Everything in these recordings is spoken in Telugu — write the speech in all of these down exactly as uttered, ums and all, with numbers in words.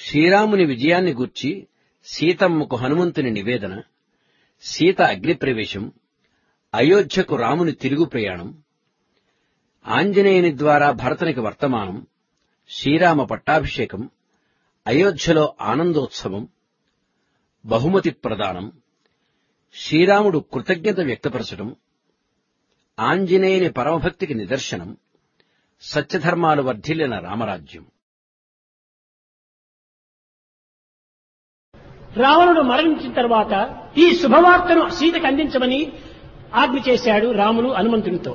శ్రీరాముని విజయాన్ని గూర్చి సీతమ్మకు హనుమంతుని నివేదన, సీత అగ్నిప్రవేశం, అయోధ్యకు రాముని తిరుగు ప్రయాణం, ఆంజనేయుని ద్వారా భరతునికి వర్తమానం, శ్రీరామ పట్టాభిషేకం, అయోధ్యలో ఆనందోత్సవం, బహుమతి ప్రదానం, శ్రీరాముడు కృతజ్ఞత వ్యక్తపరచడం, ఆంజనేయుని పరమభక్తికి నిదర్శనం, సత్యధర్మాలు వర్ధిల్లిన రామరాజ్యం. రావణుడు మరణించిన తర్వాత ఈ శుభవార్తను సీతకు అందించమని ఆజ్ఞ చేశాడు రాములు హనుమంతునితో.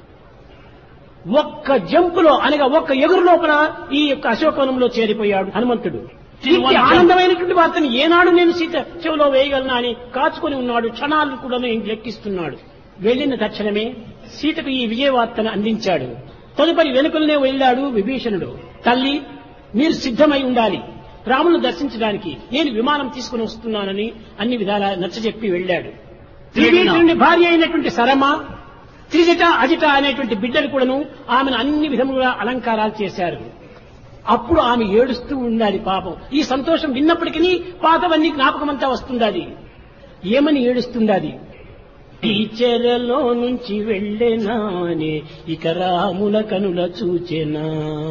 ఒక్క జంపులో అనగా ఒక్క ఎగురు లోపల ఈ యొక్క అశోకవనంలో చేరిపోయాడు హనుమంతుడు. ఇంటి ఆనందమైనటువంటి వార్తను ఏనాడు నేను సీత చెవిలో వేయగలనా అని కాచుకొని ఉన్నాడు. క్షణాలను కూడా లెక్కిస్తున్నాడు. వెళ్లిన తక్షణమే సీతకు ఈ విజయ వార్తను అందించాడు. తదుపరి వెనుకలనే వెళ్ళాడు విభీషణుడు. తల్లి, మీరు సిద్ధమై ఉండాలి, రామును దర్శించడానికి నేను విమానం తీసుకుని వస్తున్నానని అన్ని విధాలా నచ్చజెప్పి వెళ్ళాడు. విభీషణుని భార్య అయినటువంటి సరమ, త్రిజట అజిట అనేటువంటి బిడ్డలు కూడాను ఆమెను అన్ని విధములుగా అలంకారాలు చేశారు. అప్పుడు ఆమె ఏడుస్తూ ఉండాలి పాపం. ఈ సంతోషం విన్నప్పటికీ పాతవన్నీ జ్ఞాపకమంతా వస్తుండాది. ఏమని ఏడుస్తుండాది? ఈ చెరలో నుంచి వెళ్ళేనానే ఇక రాముల కనుల చూచెనా,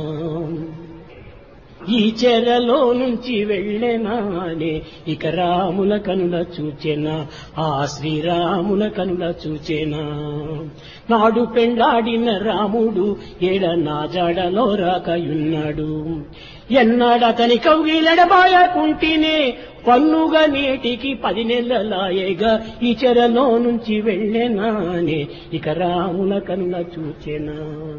ఈ చెరలో నుంచి వెళ్ళేనానే ఇక రాముల కనుల చూచెనా, ఆ శ్రీరాముల కనుల చూచెనా. నాడు పెండాడిన రాముడు ఏడ నా జాడలో రాకయున్నాడు, ఎన్నాడతని కౌగిలెడబాయకుంటేనే పన్నుగా నేటికి పది నెలలాయేగా ఈ చెరలో నుంచి వెళ్ళేనానే ఇక రాముల కనుల చూచెనా.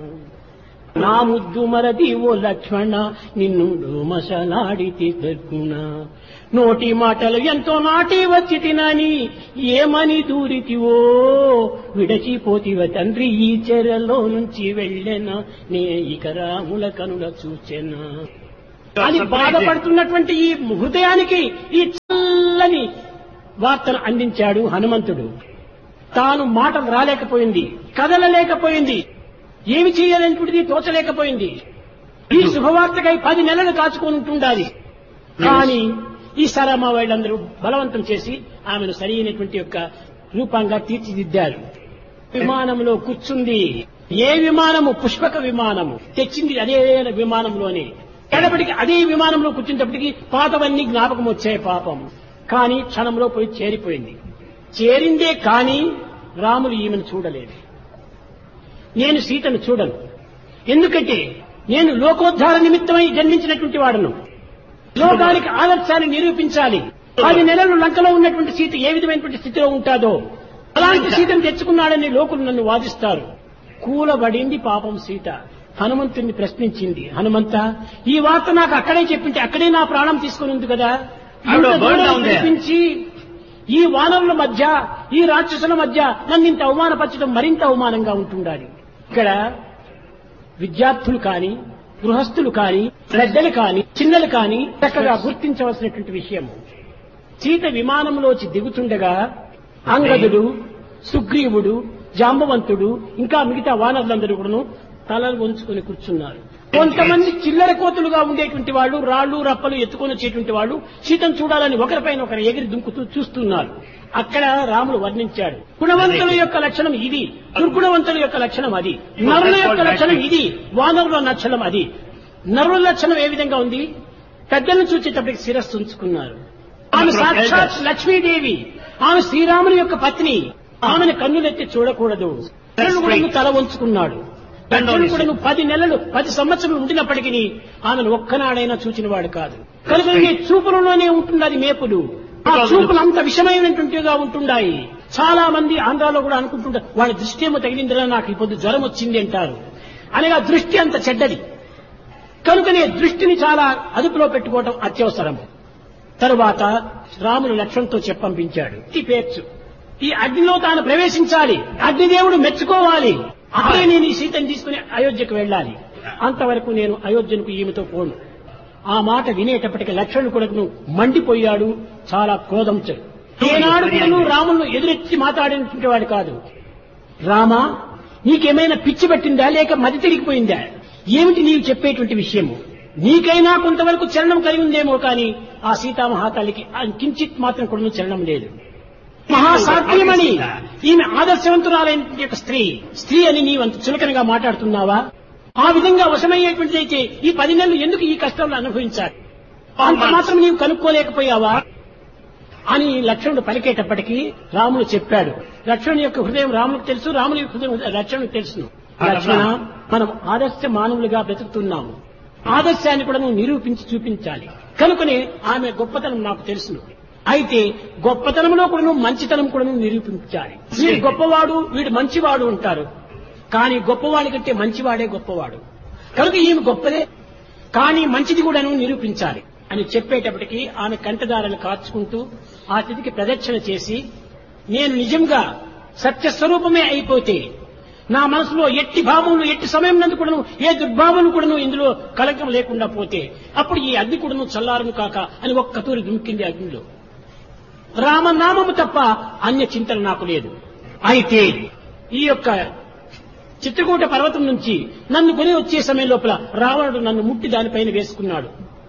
నా ముద్దు మరది ఓ లక్ష్మణ నిన్నుడు మసలాడితి దొరుకునా, నోటి మాటలు ఎంతో నాటి వచ్చి తినని ఏమని దూరితివో విడచిపోతివ తండ్రి, ఈ చెరలో నుంచి వెళ్ళెనా నే ఇక రాముల కనుల చూచెనా అని బాధపడుతున్నటువంటి ఈ హృదయానికి ఈ చల్లని వార్తను అందించాడు హనుమంతుడు. తాను మాటలు రాలేకపోయింది, కదలలేకపోయింది, ఏమి చేయాలనేటువంటిది తోచలేకపోయింది. ఈ శుభవార్తకై పది నెలలు కాచుకొని ఉంటుండాలి. కానీ ఈ సరమ వాళ్ళందరూ బలవంతం చేసి ఆమెను సరైనటువంటి యొక్క రూపంగా తీర్చిదిద్దారు. విమానంలో కూర్చుంది. ఏ విమానము? పుష్పక విమానము తెచ్చింది అదే విమానంలోనే. ఎడపటికి అదే విమానంలో కూర్చున్నప్పటికీ పాతవన్నీ జ్ఞాపకం వచ్చాయి పాపం. కానీ క్షణంలో పోయి చేరిపోయింది. చేరిందే కానీ రాములు ఈమెను చూడలేదు. నేను సీతను చూడను, ఎందుకంటే నేను లోకోద్ధార నిమిత్తమై జన్మించినటువంటి వాడను. లోకానికి ఆదర్శాన్ని నిరూపించాలి. పది నెలలు లంకలో ఉన్నటువంటి సీత ఏ విధమైనటువంటి స్థితిలో ఉంటాదో అలాంటి సీతను తెచ్చుకున్నాడని లోకులు నన్ను వాదిస్తారు. కూలబడింది పాపం సీత. హనుమంతుడిని ప్రశ్నించింది, హనుమంత, ఈ వార్త నాకు అక్కడే చెప్పింటే అక్కడే నా ప్రాణం తీసుకుని ఉంది కదా, చూపించి ఈ వానరుల మధ్య ఈ రాక్షసుల మధ్య నన్ను ఇంత అవమానపరచడం మరింత అవమానంగా ఉంటుండాలి. ఇక్కడ విద్యార్థులు కాని, గృహస్థులు కాని, పెద్దలు కాని, చిన్నలు కాని చక్కగా గుర్తించవలసినటువంటి విషయము. సీత విమానంలోంచి దిగుతుండగా అంగదుడు, సుగ్రీవుడు, జాంబవంతుడు ఇంకా మిగతా వానరులందరూ కూడాను తలలు వంచుకొని కూర్చున్నారు. కొంతమంది చిల్లర కోతులుగా ఉండేటువంటి వాళ్ళు రాళ్లు రప్పలు ఎత్తుకొని వచ్చేటువంటి వాళ్ళు సీతను చూడాలని ఒకరిపైన ఒకరు ఎగిరి దుంకుతూ చూస్తున్నారు. అక్కడ రాముడు వర్ణించాడు, గుణవంతుల యొక్క లక్షణం ఇది, దుర్గుణవంతుల యొక్క లక్షణం అది, నరుల యొక్క లక్షణం ఇది, వానరుల లక్షణం అది. నరుల లక్షణం ఏ విధంగా ఉంది? పెద్దలను చూచేటప్పటికి శిరస్సు ఉంచుకున్నారు. ఆమె సాక్షాత్ లక్ష్మీదేవి, ఆమె శ్రీరాముని యొక్క పత్ని. ఆమెను కన్నులెత్తి చూడకూడదు. తల వంచుకున్నాడు. కూడా పది నెలలు పది సంవత్సరాలు ఉండినప్పటికీ ఆమెను ఒక్కనాడైనా చూచినవాడు కాదు. కనుక చూపులలోనే ఉంటున్నది మేపులు. ఆ చూపులు అంత విషమైనటువంటిగా ఉంటున్నాయి. చాలా మంది ఆంధ్రాలో కూడా అనుకుంటుంటారు, వాడి దృష్టి ఏమో తగిలిందిరా, నాకు ఈ పొద్దు జ్వరం వచ్చింది అంటారు. అనగా దృష్టి అంత చెడ్డది. కనుకనే దృష్టిని చాలా అదుపులో పెట్టుకోవడం అత్యవసరం. తరువాత రాములు లక్ష్మణ్తో చెప్పంపించాడు, ఈ పేర్చు, ఈ అగ్నిలో తాను ప్రవేశించాలి, అగ్నిదేవుడు మెచ్చుకోవాలి, అప్పుడే నేను ఈ సీతను తీసుకుని అయోధ్యకు వెళ్ళాలి. అంతవరకు నేను అయోధ్యకు ఈమెతో పోను. ఆ మాట వినేటప్పటికి లక్ష్మణుడు కూడా మండిపోయాడు, చాలా క్రోధంతో. ఏనాడు కూడా రాములను ఎదురెత్తి మాట్లాడినటువంటి వాడు కాదు. రామా, నీకేమైనా పిచ్చి పట్టిందా లేక మతి తిరిగిపోయిందా? ఏమిటి నీవు చెప్పేటువంటి విషయము? నీకైనా కొంతవరకు చలనం కలిగి ఉందేమో కానీ ఆ సీతామహాతల్లికి కించిత్ మాత్రం కూడా చలనం లేదు. మహాసాధ్యమని ఈమె ఆదర్శవంతురాలైన యొక్క స్త్రీ స్త్రీ అని నీవంత చులకనగా మాట్లాడుతున్నావా? ఆ విధంగా వశమయ్యేటువంటిదైతే ఈ పది నెలలు ఎందుకు ఈ కష్టాలను అనుభవించాలి? అంత మాత్రం నీవు కనుక్కోలేకపోయావా అని లక్ష్మణుడు పలికేటప్పటికీ రాముడు చెప్పాడు. లక్ష్మణుని యొక్క హృదయం రాముడికి తెలుసు, రాముని యొక్క హృదయం లక్ష్మణుడికి తెలుసును. లక్ష్మణ, మనం ఆదర్శ మానవులుగా బ్రతుకుతున్నాము. ఆదర్శాన్ని కూడా నువ్వు నిరూపించి చూపించాలి. కనుకనే ఆమె గొప్పతనం నాకు తెలుసును. అయితే గొప్పతనంలో కూడా నువ్వు మంచితనం కూడా నువ్వు నిరూపించాలి. వీడు గొప్పవాడు, వీడు మంచివాడు ఉంటారు. కానీ గొప్పవాడి కంటే మంచివాడే గొప్పవాడు. కనుక ఈమె గొప్పదే, కానీ మంచిది కూడా నువ్వు నిరూపించాలి అని చెప్పేటప్పటికీ ఆమె కంటదారలు కార్చుకుంటూ ఆ స్థితికి ప్రదక్షిణ చేసి, నేను నిజంగా సత్యస్వరూపమే అయిపోతే నా మనసులో ఎట్టి భావములు ఎట్టి సమయం నందు కూడాను ఏ దుర్భావములు కూడాను ఇందులో కలకం లేకుండా పోతే అప్పుడు ఈ అగ్ని కూడాను చల్లారును కాక అని ఒక్క తూరి దుమికింది అగ్నిలో. రామనామము తప్ప అన్య చింతన నాకు లేదు. అయితే ఈ యొక్క చిత్రకూట పర్వతం నుంచి నన్ను కొని వచ్చే సమయం లోపల రావణుడు నన్ను ముట్టి దానిపైన వేసుకున్నాడు.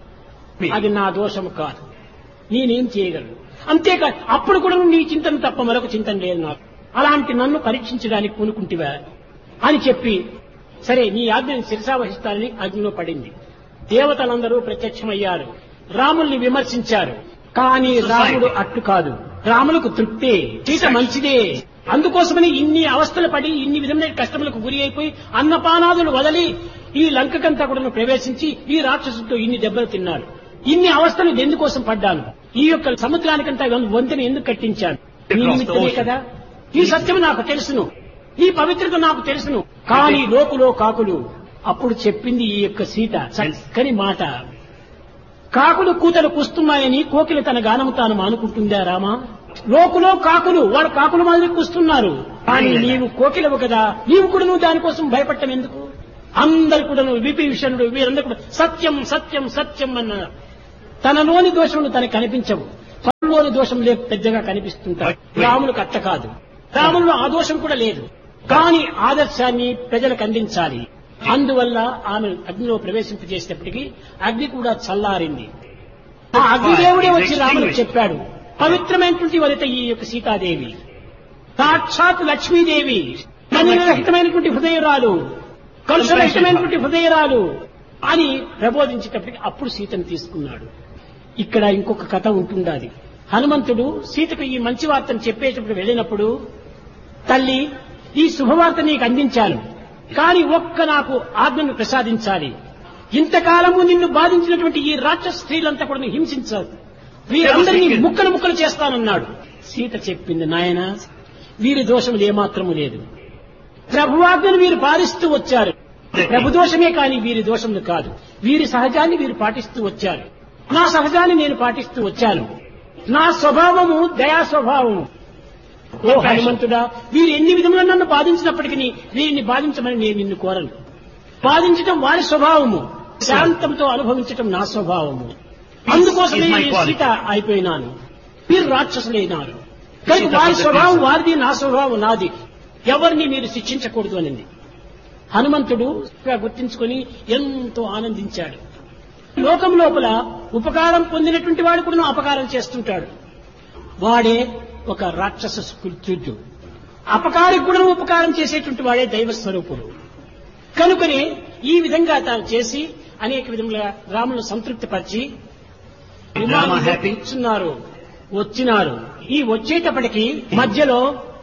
అది నా దోషము కాదు, నేనేం చేయగలను. అంతేకాదు అప్పుడు కూడా నీ చింతన తప్ప మరొక చింతన లేదు నాకు. అలాంటి నన్ను పరీక్షించడానికి పూనుకుంటివా అని చెప్పి, సరే నీ ఆజ్ఞని శిరసావహిస్తానని అగ్నిలో పడింది. దేవతలందరూ ప్రత్యక్షమయ్యారు, రాముల్ని విమర్శించారు. కానీ రాముడు అట్టు కాదు. రాములకు తృప్తే, సీత మంచిదే. అందుకోసమని ఇన్ని అవస్థలు పడి ఇన్ని విధమైన కష్టములకు గురి అయిపోయి అన్నపానాదులు వదలి ఈ లంకకంతా కూడా ప్రవేశించి ఈ రాక్షసులతో ఇన్ని దెబ్బలు తిన్నాడు. ఇన్ని అవస్థలు ఎందుకోసం పడ్డాను? ఈ యొక్క సముద్రానికంతా వంతెన ఎందుకు కట్టించాను? నీ నిమిత్తమే కదా. ఈ సత్యం నాకు తెలుసును, ఈ పవిత్రత నాకు తెలుసును. కానీ లోకులో కాకులు అప్పుడు చెప్పింది ఈ యొక్క సీత చక్కని మాట. కాకులు కూతలు కూస్తున్నాయని కోకిల తన గానము తాను మానుకుంటుందా రామా? లోకులో కాకులు వాడు కాకుల మాదిరి కూస్తున్నారు, కానీ నీవు కోకిలవు కదా, నీవు కూడా నువ్వు దానికోసం భయపడటం ఎందుకు? అందరు కూడా విభీషణుడు వీరందరూ కూడా సత్యం సత్యం సత్యం అన్నారు. తనలోని దోషములు తనకు కనిపించవు, తనలోని దోషములే పెద్దగా కనిపిస్తుంటాయి. రాములకు అట్ట కాదు, రాములలో ఆ దోషం కూడా లేదు. కానీ ఆదర్శాన్ని ప్రజలకు అందించాలి. అందువల్ల ఆమె అగ్నిలో ప్రవేశింపజేసేటప్పటికీ అగ్ని కూడా చల్లారింది. ఆ అగ్నిదేవుడే వచ్చి రాములకు చెప్పాడు, పవిత్రమైనటువంటి వనిత ఈ యొక్క సీతాదేవి, సాక్షాత్ లక్ష్మీదేవి, కనిరహితమైనటువంటి హృదయరాలు, కలుషరహితమైనటువంటి హృదయరాలు అని ప్రబోధించేటప్పటికి అప్పుడు సీతను తీసుకున్నాడు. ఇక్కడ ఇంకొక కథ ఉంటుండాలి. హనుమంతుడు సీతకు ఈ మంచి వార్తను చెప్పేటప్పుడు వెళ్ళినప్పుడు, తల్లి ఈ శుభవార్త నీకు అందించాను, కానీ ఒక్క నాకు ఆజ్ఞను ప్రసాదించాలి. ఇంతకాలము నిన్ను బాధించినటువంటి ఈ రాక్షస స్త్రీలంతా కూడా హింసించాలి, వీరందరినీ ముక్కలు ముక్కలు చేస్తానన్నాడు. సీత చెప్పింది, నాయన వీరి దోషములు ఏమాత్రము లేదు, ప్రభువాజ్ఞను వీరు పాలిస్తూ వచ్చారు. ప్రభు దోషమే కానీ వీరి దోషములు కాదు. వీరి సహజాన్ని వీరు పాటిస్తూ వచ్చారు, నా సహజాన్ని నేను పాటిస్తూ వచ్చాను. నా స్వభావము దయా స్వభావము. ఓ హనుమంతుడా, వీరు ఎన్ని విధములు నన్ను బాధించినప్పటికీ వీరిని బాధించమని నేను నిన్ను కోరను. బాధించటం వారి స్వభావము, శాంతంతో అనుభవించటం నా స్వభావము. అందుకోసమే నేను సీత అయిపోయినాను, వీరు రాక్షసులైనారు. కానీ వారి స్వభావం వారిది, నా స్వభావం నాది. ఎవరిని మీరు శిక్షించకూడదు అనింది. హనుమంతుడు గుర్తించుకొని ఎంతో ఆనందించాడు. లోకం లోపల ఉపకారం పొందినటువంటి వాడు కూడా అపకారం చేస్తుంటాడు. వాడే ఒక రాక్షస కృత్యుడు. అపకారికి కూడా ఉపకారం చేసేటువంటి వాడే దైవ స్వరూపుడు. కనుకనే ఈ విధంగా తాను చేసి అనేక విధములుగా రాములను సంతృప్తి పరిచి కూర్చున్నారు, వచ్చినారు. ఈ వచ్చేటప్పటికి మధ్యలో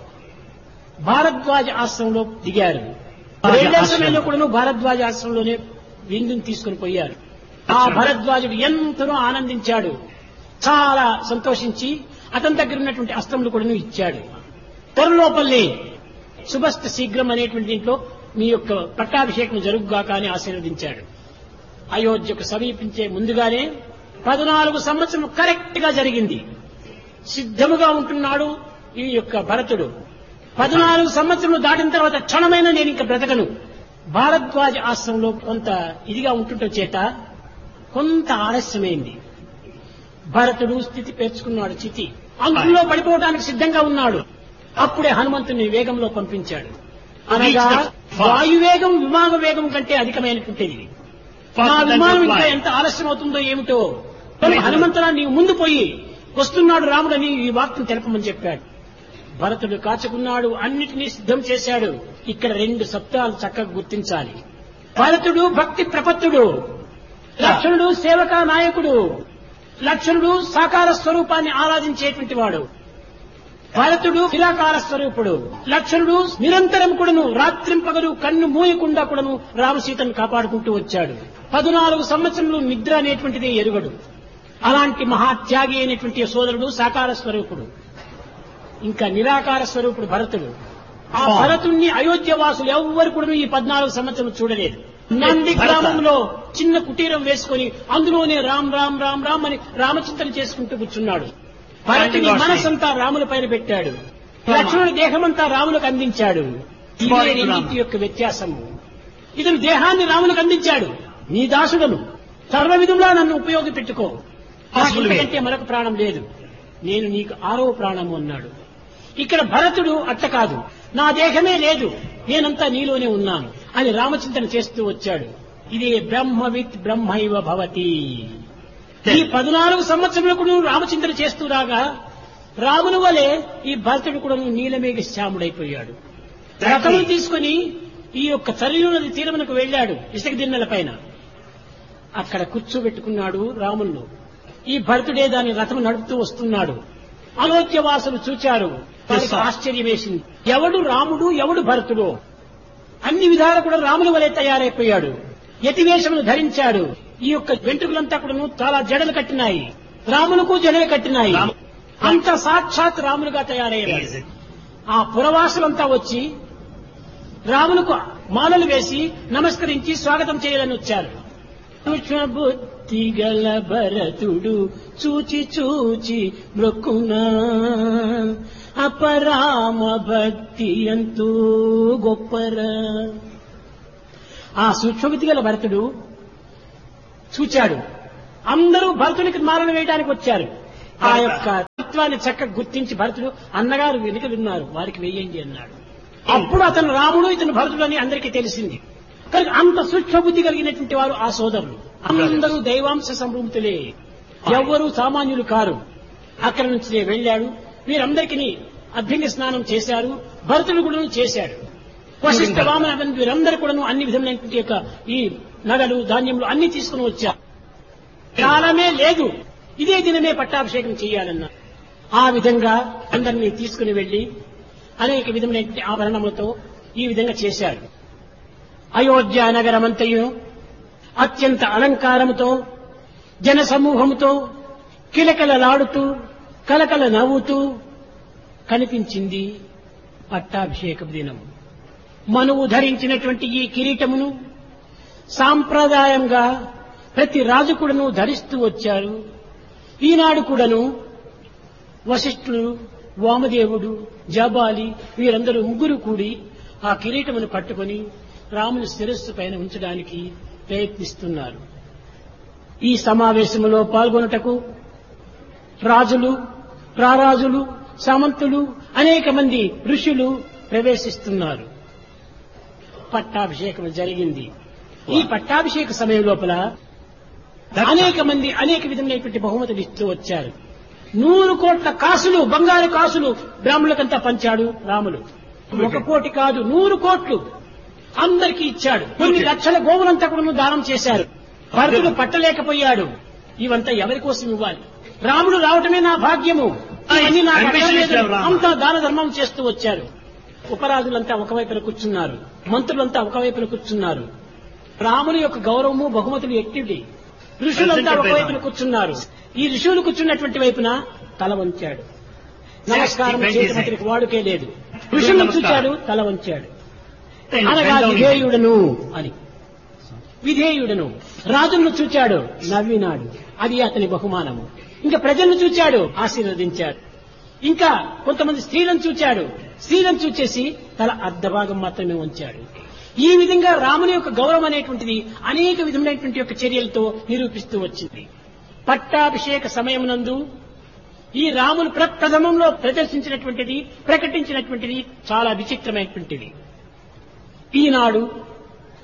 భారద్వాజ ఆశ్రమంలో దిగారు. రెండో సమయంలో కూడా భారద్వాజ ఆశ్రమంలోనే విందుని తీసుకుని పోయారు. ఆ భరద్వాజుడు ఎంతనో ఆనందించాడు, చాలా సంతోషించి అతని దగ్గర ఉన్నటువంటి అస్త్రములు కూడా ఇచ్చాడు. త్వరలోపల్లి శుభస్థ శీఘ్రం అనేటువంటి దీంట్లో మీ యొక్క పట్టాభిషేకం జరుగుగాక అని ఆశీర్వదించాడు. అయోధ్యకు సమీపించే ముందుగానే పద్నాలుగు సంవత్సరం కరెక్ట్ గా జరిగింది. సిద్ధముగా ఉంటున్నాడు ఈ యొక్క భరతుడు. పద్నాలుగు సంవత్సరాలు దాటిన తర్వాత క్షణమైన నేను ఇంకా బ్రతకను. భారద్వాజ ఆశ్రమంలో కొంత ఇదిగా ఉంటుంట చేత కొంత ఆలస్యమైంది. భరతుడు స్థితి పేర్చుకున్నాడు, చితి అంకుల్లో పడిపోవడానికి సిద్ధంగా ఉన్నాడు. అప్పుడే హనుమంతుని వేగంలో పంపించాడు. అనగా వాయువేగం విమాన వేగం కంటే అధికమైనటువంటిది. నా విమానం ఇంకా ఎంత ఆలస్యం అవుతుందో ఏమిటో, హనుమంతుడా నీవు ముందు పోయి వస్తున్నాడు రాముడని ఈ వాక్యం తెలపమని చెప్పాడు. భరతుడు కాచుకున్నాడు, అన్నిటినీ సిద్ధం చేశాడు. ఇక్కడ రెండు శబ్దాలు చక్కగా గుర్తించాలి. భరతుడు భక్తి ప్రపత్తుడు, లక్ష్మణుడు సేవకా నాయకుడు. లక్ష్మణుడు సాకార స్వరూపాన్ని ఆరాధించేటువంటి వాడు, భరతుడు నిరాకార స్వరూపుడు. లక్ష్మణుడు నిరంతరం కూడాను రాత్రింపగలు కన్ను మూయకుండా కూడాను రామసీతను కాపాడుకుంటూ వచ్చాడు. పద్నాలుగు సంవత్సరములు నిద్ర అనేటువంటిది ఎరుగడు. అలాంటి మహాత్యాగి అయినటువంటి సోదరుడు సాకార స్వరూపుడు. ఇంకా నిరాకార స్వరూపుడు భరతుడు. ఆ భరతుణ్ణి అయోధ్య వాసులు ఎవ్వరు కూడా ఈ పద్నాలుగు సంవత్సరం చూడలేదు. నంది గ్రామంలో చిన్న కుటీరం వేసుకుని అందులోనే రామ్ రామ్ రామ్ రామ్ అని రామచింతన చేసుకుంటూ కూర్చున్నాడు. భరతుని మనసంతా రాముల పైన పెట్టాడు, లక్ష్మణుడి దేహమంతా రాములకు అందించాడు. ఇదే రెండింటి యొక్క వ్యత్యాసము. ఇతను దేహాన్ని రాములకు అందించాడు, నీ దాసుడను సర్వ విధంగా నన్ను ఉపయోగపెట్టుకో, అంటే మరొక ప్రాణం లేదు, నేను నీకు ఆరవ ప్రాణము అన్నాడు. ఇక్కడ భరతుడు అట్ట కాదు, నా దేహమే లేదు, నేనంతా నీలోనే ఉన్నాను అని రామచింతన చేస్తూ వచ్చాడు. ఇదే బ్రహ్మవిత్ బ్రహ్మైవ భవతి. ఈ పద్నాలుగు సంవత్సరంలో కూడా రామచింతన చేస్తూ రాగా రాముని వలె ఈ భరతుడు కూడా నీలమేఘ శ్యాముడైపోయాడు. రథమును తీసుకుని ఈ యొక్క సరయూ నది తీరమునకు వెళ్లాడు. ఇసుక దిన్నెల పైన అక్కడ కూర్చోబెట్టుకున్నాడు రాములను. ఈ భరతుడే దాని రథము నడుపుతూ వస్తున్నాడు. అయోధ్య వాసులు చూచారు, వారికి ఆశ్చర్యం వేసింది. ఎవడు రాముడు, ఎవడు భరతుడు? అన్ని విధాలు కూడా రాముని వలె తయారైపోయాడు. యతివేషమును ధరించాడు. ఈ యొక్క వెంట్రుకలంతా కూడా చాలా జడలు కట్టినాయి, రాములకు జడలు కట్టినాయి. అంత సాక్షాత్ రాములుగా తయారయ్యారు. ఆ పురవాసులంతా వచ్చి రాములకు మాలలు వేసి నమస్కరించి స్వాగతం చేయాలని వచ్చారు. బుద్ధిగల భరతుడు చూచి చూచి మృక్కునా అపరామ భక్తి ఎంతో గొప్పరా. ఆ సూక్ష్మబుద్ధి గల భరతుడు చూచాడు. అందరూ భరతునికి మాలన వేయడానికి వచ్చారు. ఆ యొక్క తత్వాన్ని చక్కగా గుర్తించి భరతుడు అన్నగారు వెనుకలున్నారు, వారికి వెయ్యండి అన్నాడు. అప్పుడు అతను రాముడు, ఇతను భరతుడు అని అందరికీ తెలిసింది. కనుక అంత సూక్ష్మబుద్ధి కలిగినటువంటి వారు ఆ సోదరులు. అందరూ దైవాంశ సంభూతులే, ఎవ్వరూ సామాన్యులు కారు. అక్కడి నుంచి వెళ్ళాడు. వీరందరికీ అభ్యంగ స్నానం చేశారు. భరతుడు కూడా చేశాడు. వశిష్ఠ వామన వీరందరూ కూడా అన్ని విధమైనటువంటి యొక్క ఈ నగలు ధాన్యములు అన్ని తీసుకుని వచ్చారు. కాలమే లేదు, ఇదే దినమే పట్టాభిషేకం చేయాలన్నా. ఆ విధంగా అందరినీ తీసుకుని వెళ్లి అనేక విధమైన ఆభరణములతో ఈ విధంగా చేశారు. అయోధ్య నగరమంతయు అత్యంత అలంకారముతో జన సమూహముతో కిలకలలాడుతూ కలకల నవ్వుతూ కనిపించింది పట్టాభిషేక దినం. మనువు ధరించినటువంటి ఈ కిరీటమును సాంప్రదాయంగా ప్రతి రాజు కూడాను ధరిస్తూ వచ్చారు. ఈనాడు కూడాను వశిష్ఠుడు, వామదేవుడు, జాబాలి వీరందరూ ముగ్గురు కూడి ఆ కిరీటమును పట్టుకొని రాముని శిరస్సు పైన ఉంచడానికి ప్రయత్నిస్తున్నారు. ఈ సమావేశంలో పాల్గొనుటకు రాజులు, రారాజులు, సామంతులు, అనేక మంది ఋషులు ప్రవేశిస్తున్నారు. పట్టాభిషేకం జరిగింది. ఈ పట్టాభిషేక సమయం లోపల అనేక మంది అనేక విధమైనటువంటి బహుమతులు ఇస్తూ వచ్చారు. నూరు కోట్ల కాసులు, బంగారు కాసులు బ్రాహ్మణులకంతా పంచాడు రాములు. ఒక కోటి కాదు, నూరు కోట్లు అందరికీ ఇచ్చాడు. కొన్ని లక్షల గోవులంతా కూడా దానం చేశారు. భరతుడు పట్టలేకపోయాడు. ఇవంతా ఎవరి కోసం ఇవ్వాలి? రాముడు రావటమే నా భాగ్యము, ఇవన్నీ నాకు అక్కర్లేదు. అంతా దాన ధర్మం చేస్తూ వచ్చారు. ఉపరాజులంతా ఒకవైపున కూర్చున్నారు, మంత్రులంతా ఒకవైపున కూర్చున్నారు. రాముని యొక్క గౌరవము బహుమతులు ఎట్టివి. ఋషులంతా ఒకవైపున కూర్చున్నారు. ఈ ఋషులు కూర్చున్నటువంటి వైపున తల వంచాడు. నమస్కారం చేసేందుకు వాడుకే లేదు. ఋషులను చూచాడు, తల వంచాడు. అనగా విధేయుడను అని. విధేయుడను. రాజులను చూచాడు, నవ్వినాడు. అది అతని బహుమానము. ఇంకా ప్రజలను చూచాడు, ఆశీర్వదించాడు. ఇంకా కొంతమంది స్త్రీలను చూచాడు, స్త్రీలను చూచేసి తల అర్ధభాగం మాత్రమే ఉంచాడు. ఈ విధంగా రాముని యొక్క గౌరవం అనేటువంటిది అనేక విధమైనటువంటి యొక్క చర్యలతో నిరూపిస్తూ వచ్చింది. పట్టాభిషేక సమయమునందు ఈ రాములు ప్రప్రథమంలో ప్రదర్శించినటువంటిది, ప్రకటించినటువంటిది చాలా విచిత్రమైనటువంటిది. ఈనాడు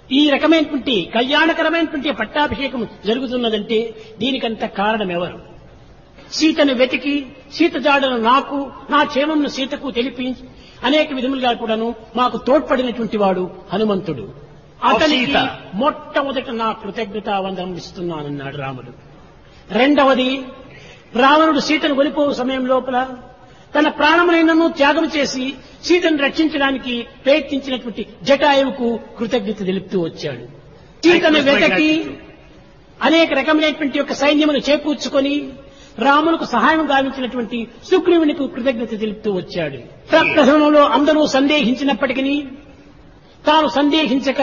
ఈ రకమైనటువంటి కళ్యాణకరమైనటువంటి పట్టాభిషేకం జరుగుతున్నదంటే దీనికంత కారణం ఎవరు? సీతను వెతికి సీత జాడను నాకు, నా క్షేమంను సీతకు తెలిపి అనేక విధములుగా కూడాను మాకు తోడ్పడినటువంటి వాడు హనుమంతుడు. అతనికి సీత. మొట్టమొదట నా కృతజ్ఞతా వందనం ఇస్తున్నానన్నాడు రాముడు. రెండవది, రావణుడు సీతను కొనిపో సమయం లోపల తన ప్రాణములైనను త్యాగం చేసి సీతను రక్షించడానికి ప్రయత్నించినటువంటి జటాయువుకు కృతజ్ఞత తెలుపుతూ వచ్చాడు. సీతను వెతకి అనేక రకమైనటువంటి యొక్క సైన్యమును చేకూర్చుకొని రాములకు సహాయం గావించినటువంటి సుగ్రీవునికి కృతజ్ఞత తెలుపుతూ వచ్చాడు. ప్రకృతంలో అందరూ సందేహించినప్పటికీ తాను సందేహించక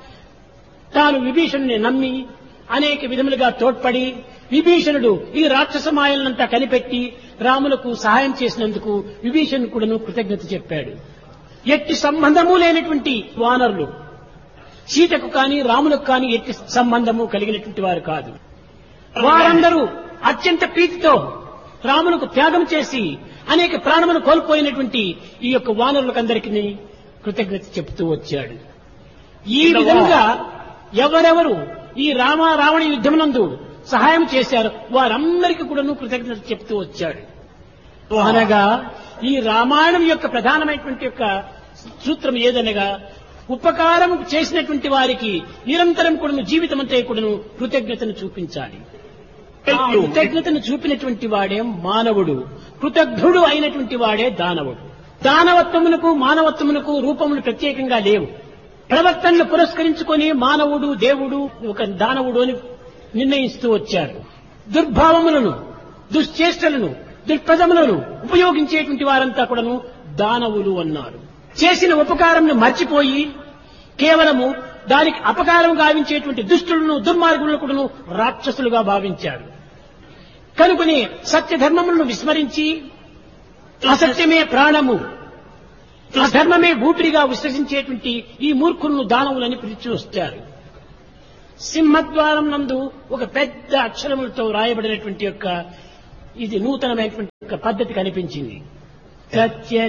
తాను విభీషణుని నమ్మి అనేక విధములుగా తోడ్పడి విభీషణుడు ఈ రాక్షస మాయలనంతా కనిపెట్టి రాములకు సహాయం చేసినందుకు విభీషణుడు కూడాను కృతజ్ఞత చెప్పాడు. ఎట్టి సంబంధము లేనటువంటి వానరులు సీతకు కాని రాములకు కాని ఎట్టి సంబంధము కలిగినటువంటి వారు కాదు. వారందరూ అత్యంత ప్రీతితో రాములకు త్యాగం చేసి అనేక ప్రాణమును కోల్పోయినటువంటి ఈ యొక్క వానరులకందరికీ కృతజ్ఞత చెప్తూ వచ్చాడు. ఈ విధంగా ఎవరెవరు ఈ రామ రావణ యుద్ధమునందు సహాయం చేశారు వారందరికీ కూడాను కృతజ్ఞత చెప్తూ వచ్చాడు. అనగా ఈ రామాయణం యొక్క ప్రధానమైనటువంటి యొక్క సూత్రం ఏదనగా ఉపకారం చేసినటువంటి వారికి నిరంతరం కూడాను జీవితం అంతా కూడాను కృతజ్ఞతను చూపించాలి. ఆ కృతజ్ఞతను చూపినటువంటి వాడే మానవుడు, కృతజ్ఞుడు అయినటువంటి వాడే దానవుడు. దానవత్వమునకు మానవత్వమునకు రూపములు ప్రత్యేకంగా లేవు. ప్రవర్తనలు పురస్కరించుకొని మానవుడు దేవుడు ఒక దానవుడు అని నిర్ణయిస్తూ వచ్చారు. దుర్భావములను దుశ్చేష్టలను దుర్పదములను ఉపయోగించేటువంటి వారంతా కూడాను దానవులు అన్నారు. చేసిన ఉపకారంను మర్చిపోయి కేవలము దానికి అపకారం గావించేటువంటి దుష్టులను దుర్మార్గులను కూడాను రాక్షసులుగా భావించారు. కనుకనే సత్యధర్మములను విస్మరించి అసత్యమే ప్రాణము, అధర్మమే ఊపిరిగా విశ్వసించేటువంటి ఈ మూర్ఖులను దానవులని పిలిచి వస్తారు. సింహద్వారం నందు ఒక పెద్ద అక్షరములతో రాయబడినటువంటి యొక్క ఇది నూతనమైనటువంటి ఒక పద్ధతి కనిపించింది. సత్య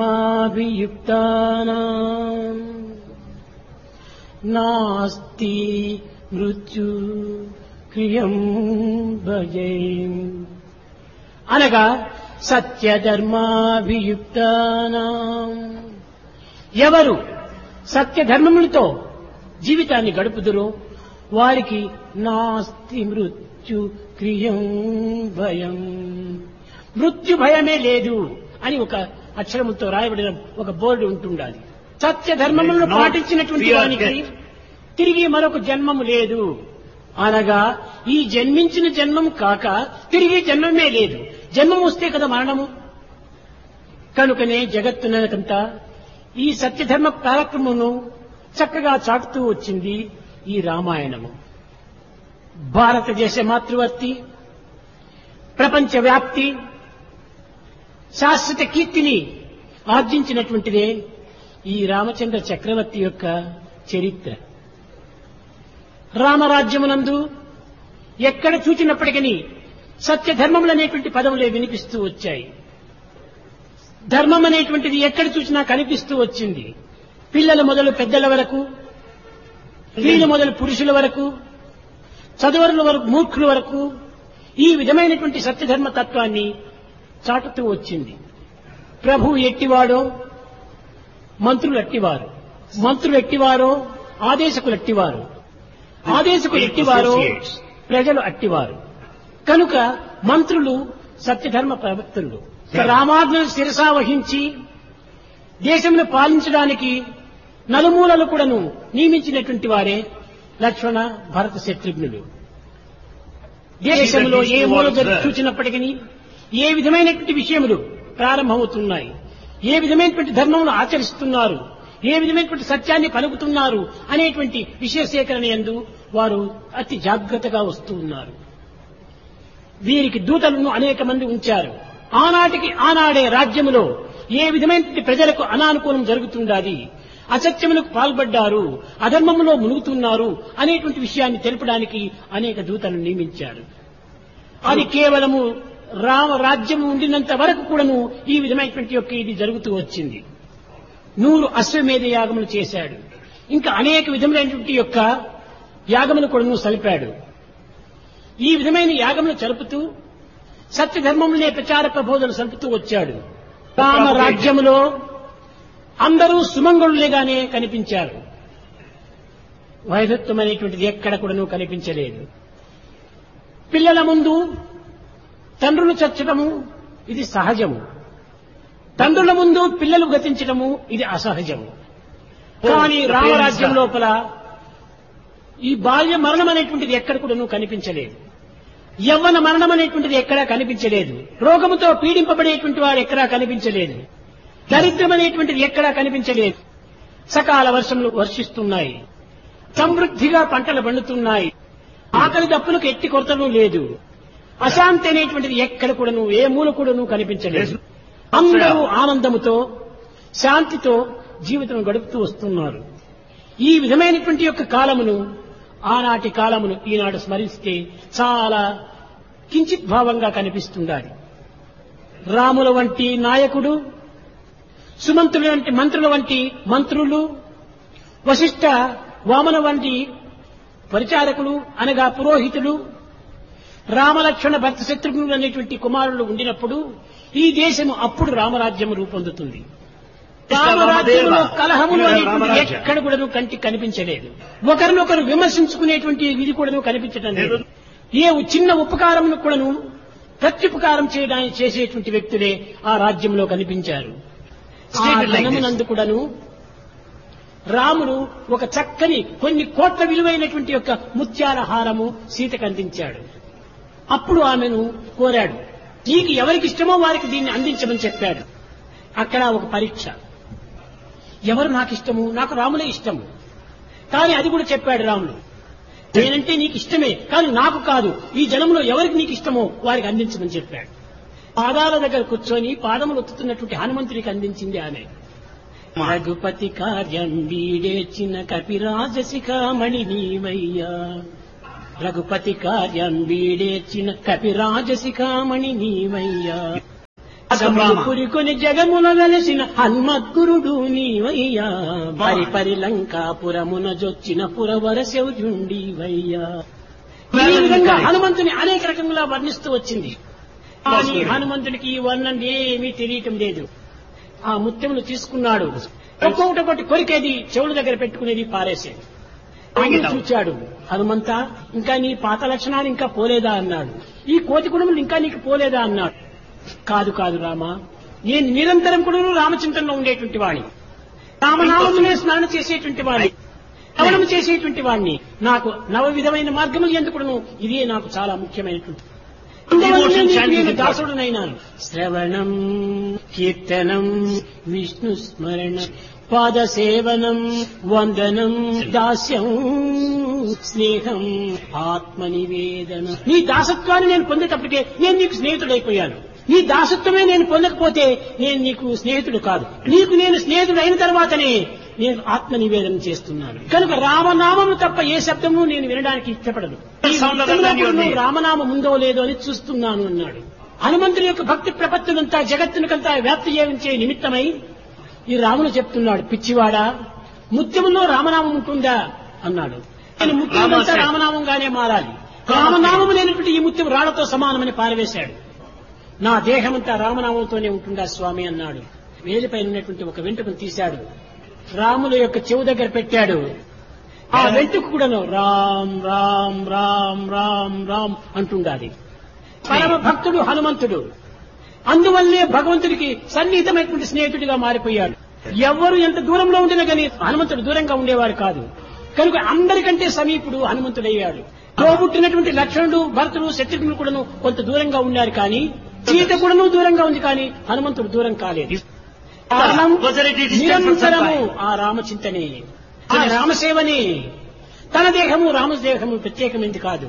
ధర్మాభియుక్తానాం నాస్తి మృత్యు క్రియం భజేం. అనగా సత్య ధర్మాభియుక్తానాం ఎవరు సత్య ధర్మములతో జీవితాన్ని గడుపుదురో వారికి నాస్తి మృత్యు క్రియం భయం, మృత్యు భయమే లేదు అని ఒక అక్షరముతో రాయబడిన ఒక బోర్డు ఉంటుండాలి. సత్య ధర్మములను పాటించినటువంటి వానికి తిరిగి మరొక జన్మము లేదు. అనగా ఈ జన్మించిన జన్మం కాక తిరిగి జన్మమే లేదు. జన్మం వస్తే కదా మరణము. కనుకనే జగత్తునంతా ఈ సత్యధర్మ కార్యక్రమమును చక్కగా చాటుతూ వచ్చింది ఈ రామాయణము. భారతదేశ మాతృవర్తి, ప్రపంచ వ్యాప్తి, శాశ్వత కీర్తిని ఆర్జించినటువంటిదే ఈ రామచంద్ర చక్రవర్తి యొక్క చరిత్ర. రామరాజ్యమునందు ఎక్కడ చూచినప్పటికీ సత్యధర్మములు అనేటువంటి పదములే వినిపిస్తూ వచ్చాయి. ధర్మం అనేటువంటిది ఎక్కడ చూసినా కనిపిస్తూ వచ్చింది. పిల్లల మొదలు పెద్దల వరకు, స్త్రీల మొదలు పురుషుల వరకు, చదువరుల వరకు మూర్ఖుల వరకు ఈ విధమైనటువంటి సత్యధర్మ తత్వాన్ని చాటుతూ వచ్చింది. ప్రభువు ఎట్టివాడో మంత్రులు ఎట్టివారు, మంత్రులు ఎట్టివారో ఆదేశకులు ఎట్టివారు, ఆదేశకులు ఎట్టివారో ప్రజలు అట్టివారు. కనుక మంత్రులు సత్యధర్మ ప్రవక్తలు. రామాజ్ఞను శిరసా వహించి దేశంలో పాలించడానికి నలుమూలలు కూడాను నియమించినటువంటి వారే లక్ష్మణ భరత శత్రుఘ్నులు. దేశంలో ఏ మూల చూచినప్పటికీ ఏ విధమైనటువంటి విషయములు ప్రారంభమవుతున్నాయి, ఏ విధమైనటువంటి ధర్మమును ఆచరిస్తున్నారు, ఏ విధమైనటువంటి సత్యాన్ని పలుకుతున్నారు అనేటువంటి విషయ సేకరణ యందు వారు అతి జాగ్రత్తగా వస్తూ ఉన్నారు. వీరికి దూతలను అనేక మంది ఉంచారు. ఆనాటికి ఆనాడే రాజ్యములో ఏ విధమైనటువంటి ప్రజలకు అనానుకూలం జరుగుతుండాలి, అసత్యములకు పాల్పడ్డారు, అధర్మములో మునుగుతున్నారు అనేటువంటి విషయాన్ని తెలుపడానికి అనేక దూతలను నియమించారు. అది కేవలము రామ రాజ్యం ఉండినంత వరకు కూడాను ఈ విధమైనటువంటి యొక్క ఇది జరుగుతూ వచ్చింది. నూరు అశ్వమేధ యాగములు చేశాడు. ఇంకా అనేక విధములైనటువంటి యొక్క యాగమును కూడా సలిపాడు. ఈ విధమైన యాగమును జరుపుతూ సత్యధర్మములనే ప్రచార ప్రబోధనలు సలుపుతూ వచ్చాడు. రామ రాజ్యములో అందరూ సుమంగళులుగానే కనిపించారు. వైధత్వం అనేటువంటిది ఎక్కడ కూడాను కనిపించలేదు. పిల్లల ముందు తండ్రులు చచ్చటము ఇది సహజము, తండ్రుల ముందు పిల్లలు గతించటము ఇది అసహజము. కానీ రామరాజ్యం లోపల ఈ బాల్య మరణం అనేటువంటిది ఎక్కడ కూడాను కనిపించలేదు. యవ్వన మరణం అనేటువంటిది ఎక్కడా కనిపించలేదు. రోగముతో పీడింపబడేటువంటి వారు ఎక్కడా కనిపించలేదు. దరిద్రం అనేటువంటిది ఎక్కడా కనిపించలేదు. సకాల వర్షములు వర్షిస్తున్నాయి, సమృద్ధిగా పంటలు పండుతున్నాయి, ఆకలి దప్పులకు ఎట్టి కొరతలు లేదు. అశాంతి అనేటువంటిది ఎక్కడ కూడాను ఏ మూల కూడాను కనిపించలేదు. అందరూ ఆనందముతో శాంతితో జీవితం గడుపుతూ వస్తున్నారు. ఈ విధమైనటువంటి యొక్క కాలమును, ఆనాటి కాలమును ఈనాడు స్మరిస్తే చాలా కించిత్ భావంగా కనిపిస్తుండాలి. రాముల వంటి నాయకుడు, సుమంతుల వంటి మంత్రుల వంటి మంత్రులు, వశిష్ఠ వామన వంటి పరిచారకులు అనగా పురోహితులు, రామలక్ష్మణ భక్త శత్రుఘ్నులు అనేటువంటి కుమారులు ఉండినప్పుడు ఈ దేశము అప్పుడు రామరాజ్యం రూపొందుతుంది. రామరాజ్యంలో కలహములు అనేటువంటి ఎక్కడ కూడా కంటికి కనిపించలేదు. ఒకరినొకరు విమర్శించుకునేటువంటి ఇది కూడా కనిపించడం లేదు. ఏ చిన్న ఉపకారమును కూడాను ప్రత్యుపకారం చేయడానికి చేసేటువంటి వ్యక్తులే ఆ రాజ్యంలో కనిపించారు. ఆ దినమునందు కూడాను రాముడు ఒక చక్కని కొన్ని కోట్ల విలువైనటువంటి యొక్క ముత్యాల హారము సీతకు అందించాడు. అప్పుడు ఆమెను కోరాడు, నీకు ఎవరికి ఇష్టమో వారికి దీన్ని అందించమని చెప్పాడు. అక్కడ ఒక పరీక్ష. ఎవరు నాకు ఇష్టము? నాకు రాములే ఇష్టము. కానీ అది కూడా చెప్పాడు రాముడు, నేనంటే నీకు ఇష్టమే కానీ నాకు కాదు, ఈ జనంలో ఎవరికి నీకు ఇష్టమో వారికి అందించమని చెప్పాడు. పాదాల దగ్గర కూర్చొని పాదములు ఒత్తుతున్నటువంటి హనుమంతుడికి అందించింది ఆమె. రఘుపతి కార్యం వీడేచిన కపిరాజశిఖామణి నీవయ్యా, రఘుపతి కార్యం వీడేచిన కపిరాజశిఖామణి నీవయ్యా, పురికొని జగమున వెలసిన హన్మద్గురుడు నీవయ్యా, పరి పరి లంకాపురమున జొచ్చిన పురవర శౌర్యుండివయ్యా. ఈ విధంగా హనుమంతుని అనేక రకంగా వర్ణిస్తూ వచ్చింది. కానీ హనుమంతుడికి ఈ వర్ణన ఏమీ తెలియటం లేదు. ఆ ముత్యములు తీసుకున్నాడు, ఒక్కొక్కటి ఒకటి కొరికేది చెవుల దగ్గర పెట్టుకునేది పారేసేది. చూచాడు, హనుమంత ఇంకా నీ పాత లక్షణాలు ఇంకా పోలేదా అన్నాడు. ఈ కోతి కుడుములు ఇంకా నీకు పోలేదా అన్నాడు. కాదు కాదు రామ, నేను నిరంతరం కూడా రామచింతనలో ఉండేటువంటి వాణ్ణి, రామనామమునే స్మరణ చేసేటువంటి వాణ్ణి, శ్రవణం చేసేటువంటి వాణ్ణి. నాకు నవ విధమైన మార్గములు ఎందుకును ఇదే నాకు చాలా ముఖ్యమైనటువంటి. నేను దాసుడునైనాను. శ్రవణం, కీర్తనం, విష్ణు స్మరణ, పాద సేవనం, వందనం, దాస్యం, స్నేహం, ఆత్మ నివేదన. నీ దాసత్వాన్ని నేను పొందేటప్పటికే నేను నీకు స్నేహితుడైపోయాను. నీ దాసత్వమే నేను పొందకపోతే నేను నీకు స్నేహితుడు కాదు. నీకు నేను స్నేహితుడు అయిన తర్వాతనే నేను ఆత్మ నివేదన చేస్తున్నాను. కనుక రామనామము తప్ప ఏ శబ్దము నేను వినడానికి ఇష్టపడను. రామనామం ఉందో లేదో అని చూస్తున్నాను అన్నాడు. హనుమంతుని యొక్క భక్తి ప్రపత్తులంతా జగత్తునికంతా వ్యాప్తి చేయించే నిమిత్తమై ఈ రాముడు చెప్తున్నాడు, పిచ్చివాడా, ముత్యములో రామనామం ఉంటుందా అన్నాడు. నేను ముత్యమంతా రామనామంగానే మారాలి. రామనామము లేనటువంటి ఈ ముత్యం రాళ్లతో సమానమని పారవేశాడు. నా దేహమంతా రామనామంతోనే ఉంటుందా స్వామి అన్నాడు. వేలిపైన ఉన్నటువంటి ఒక వెంట్రుకను తీశాడు, రాముల యొక్క చెవు దగ్గర పెట్టాడు. ఆ వెంట్రుక కూడాను రామ్ రామ్ రామ్ రామ్ రామ్ అంటుండాలి. పరమ భక్తుడు హనుమంతుడు. అందువల్లే భగవంతుడికి సన్నిహితమైనటువంటి స్నేహితుడిగా మారిపోయాడు. ఎవరు ఎంత దూరంలో ఉండినా కానీ హనుమంతుడు దూరంగా ఉండేవాడు కాదు. కనుక అందరికంటే సమీపుడు హనుమంతుడయ్యాడు. తోబుట్టినటువంటి లక్ష్మణుడు, భరతుడు, శత్రుఘ్నుడు కూడాను కొంత దూరంగా ఉన్నారు కానీ సీత కూడాను దూరంగా ఉంది కానీ హనుమంతుడు దూరం కాలేదు. కారణం నిరంతరము ఆ రామచింతనే, ఆ రామసేవనే. తన దేహము రామదేహము ప్రత్యేకమైంది కాదు.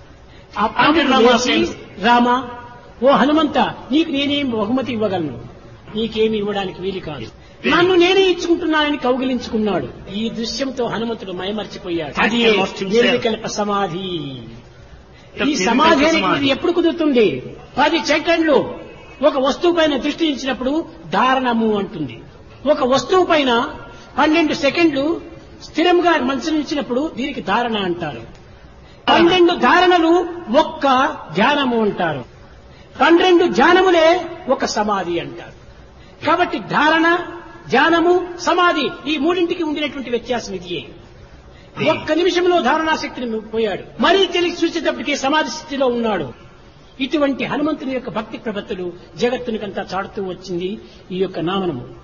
రామ, ఓ హనుమంత, నీకు నేనేం బహుమతి ఇవ్వగలను, నీకేమి ఇవ్వడానికి వీలు కాదు, నన్ను నేనే ఇచ్చుకుంటున్నానని కౌగిలించుకున్నాడు. ఈ దృశ్యంతో హనుమంతుడు మైమర్చిపోయాడు. అది నిర్వికల్ప సమాధి. ఈ సమాధి అనేది ఎప్పుడు కుదురుతుంది? పది సెకండ్లు ఒక వస్తువు పైన దృష్టి ఇచ్చినప్పుడు ధారణము అంటుంది. ఒక వస్తువు పైన పన్నెండు సెకండ్లు స్థిరంగా మనసును ఇచ్చినప్పుడు దీనికి ధారణ అంటారు. పన్నెండు ధారణలు ఒక్క ధ్యానము అంటారు. పన్నెండు ధ్యానములే ఒక సమాధి అంటారు. కాబట్టి ధారణ, ధ్యానము, సమాధి ఈ మూడింటికి ఉండినటువంటి వ్యత్యాసం ఇదియే. ఒక్క నిమిషంలో ధారణాశక్తిని పోయాడు, మరీ తెలిసి చూసేటప్పటికీ సమాధి స్థితిలో ఉన్నాడు. ఇటువంటి హనుమంతుని యొక్క భక్తి ప్రపత్తులు జగత్తునికంతా చాడుతూ వచ్చింది ఈ యొక్క నామనము.